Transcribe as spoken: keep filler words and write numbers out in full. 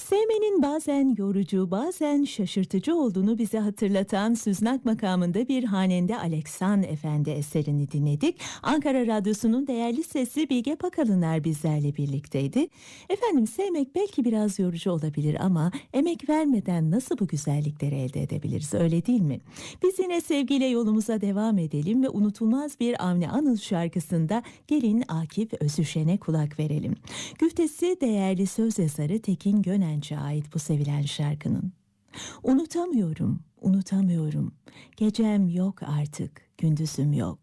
Sevmenin bazen yorucu, bazen şaşırtıcı olduğunu bize hatırlatan Süznak makamında bir hanende Aleksan Efendi eserini dinledik. Ankara Radyosu'nun değerli sesi Bilge Pakalıner bizlerle birlikteydi. Efendim, sevmek belki biraz yorucu olabilir ama emek vermeden nasıl bu güzellikleri elde edebiliriz, öyle değil mi? Biz yine sevgiyle yolumuza devam edelim ve unutulmaz bir Avni Anıl şarkısında gelin Akif Özüşen'e kulak verelim. Güftesi değerli söz yazarı Tekin Gönenç'e ait bu sevilen şarkının. Unutamıyorum, unutamıyorum. Gecem yok artık, gündüzüm yok.